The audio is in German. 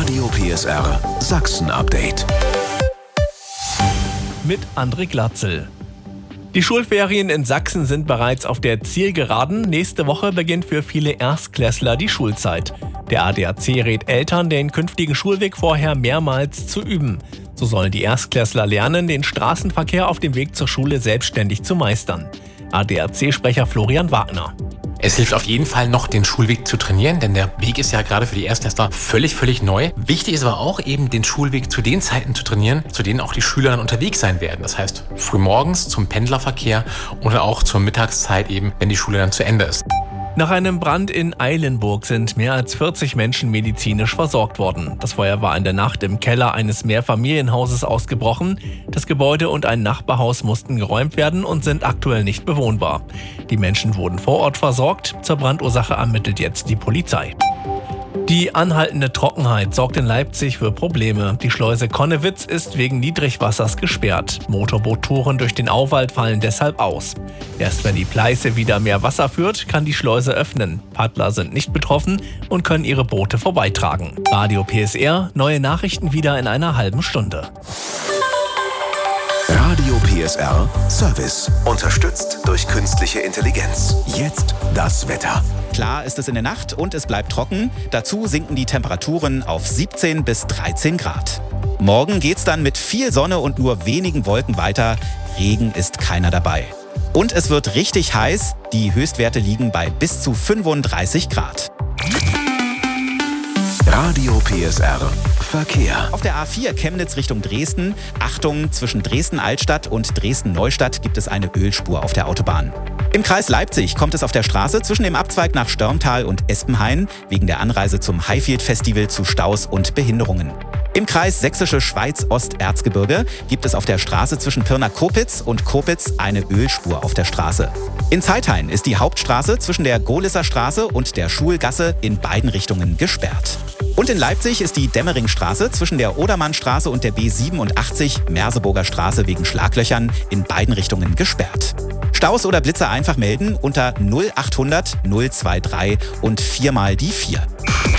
Radio PSR Sachsen-Update. Mit André Glatzel. Die Schulferien in Sachsen sind bereits auf der Zielgeraden. Nächste Woche beginnt für viele Erstklässler die Schulzeit. Der ADAC rät Eltern, den künftigen Schulweg vorher mehrmals zu üben. So sollen die Erstklässler lernen, den Straßenverkehr auf dem Weg zur Schule selbstständig zu meistern. ADAC-Sprecher Florian Wagner. Es hilft auf jeden Fall noch, den Schulweg zu trainieren, denn der Weg ist ja gerade für die Erstklässler völlig neu. Wichtig ist aber auch eben, den Schulweg zu den Zeiten zu trainieren, zu denen auch die Schüler dann unterwegs sein werden. Das heißt, frühmorgens zum Pendlerverkehr oder auch zur Mittagszeit eben, wenn die Schule dann zu Ende ist. Nach einem Brand in Eilenburg sind mehr als 40 Menschen medizinisch versorgt worden. Das Feuer war in der Nacht im Keller eines Mehrfamilienhauses ausgebrochen. Das Gebäude und ein Nachbarhaus mussten geräumt werden und sind aktuell nicht bewohnbar. Die Menschen wurden vor Ort versorgt. Zur Brandursache ermittelt jetzt die Polizei. Die anhaltende Trockenheit sorgt in Leipzig für Probleme. Die Schleuse Connewitz ist wegen Niedrigwassers gesperrt. Motorboottouren durch den Auwald fallen deshalb aus. Erst wenn die Pleiße wieder mehr Wasser führt, kann die Schleuse öffnen. Paddler sind nicht betroffen und können ihre Boote vorbeitragen. Radio PSR, neue Nachrichten wieder in einer halben Stunde. Radio PSR Service. Unterstützt durch künstliche Intelligenz. Jetzt das Wetter. Klar ist es in der Nacht und es bleibt trocken. Dazu sinken die Temperaturen auf 17 bis 13 Grad. Morgen geht's dann mit viel Sonne und nur wenigen Wolken weiter. Regen ist keiner dabei. Und es wird richtig heiß. Die Höchstwerte liegen bei bis zu 35 Grad. Radio PSR Verkehr. Auf der A4 Chemnitz Richtung Dresden. Achtung, zwischen Dresden-Altstadt und Dresden-Neustadt gibt es eine Ölspur auf der Autobahn. Im Kreis Leipzig kommt es auf der Straße zwischen dem Abzweig nach Störmtal und Espenhain wegen der Anreise zum Highfield-Festival zu Staus und Behinderungen. Im Kreis Sächsische Schweiz-Osterzgebirge gibt es auf der Straße zwischen Pirna-Kopitz und Kopitz eine Ölspur auf der Straße. In Zeithain ist die Hauptstraße zwischen der Gohlisser Straße und der Schulgasse in beiden Richtungen gesperrt. Und in Leipzig ist die Demmeringstraße zwischen der Odermannstraße und der B87 Merseburger Straße wegen Schlaglöchern in beiden Richtungen gesperrt. Staus oder Blitzer einfach melden unter 0800 023 und 4 mal die 4.